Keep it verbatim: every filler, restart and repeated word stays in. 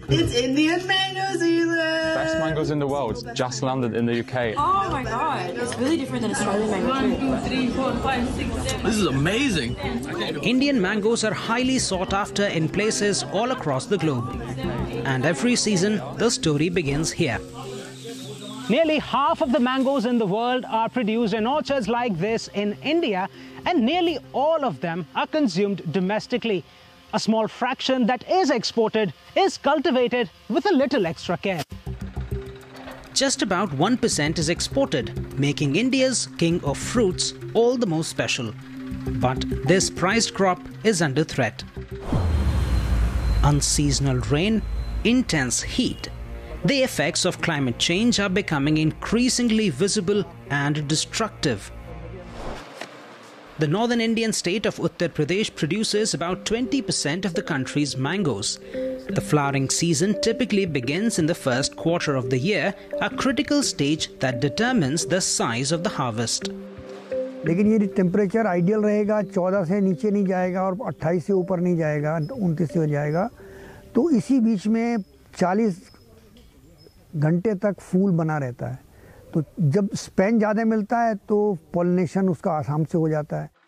It's Indian mango season! Best mangoes in the world, just landed in the U K. Oh my god, it's really different than Australian mango too. One, two, three, four, five, six, seven. This is amazing. Indian mangoes are highly sought after in places all across the globe. And every season, the story begins here. Nearly half of the mangoes in the world are produced in orchards like this in India, and nearly all of them are consumed domestically. A small fraction that is exported is cultivated with a little extra care. Just about one percent is exported, making India's king of fruits all the more special. But this prized crop is under threat. Unseasonal rain, intense heat. The effects of climate change are becoming increasingly visible and destructive. The northern Indian state of Uttar Pradesh produces about twenty percent of the country's mangoes. The flowering season typically begins in the first quarter of the year, a critical stage that determines the size of the harvest. लेकिन ये temperature ideal रहेगा, चौदह से नीचे नहीं जाएगा और अट्ठाईस से ऊपर नहीं जाएगा, उनतीस से हो जाएगा, तो इसी बीच में चालीस घंटे तक फूल बना रहता है. तो जब स्पेन ज़्यादा मिलता है तो पॉलिनेशन उसका आसाम से हो जाता है.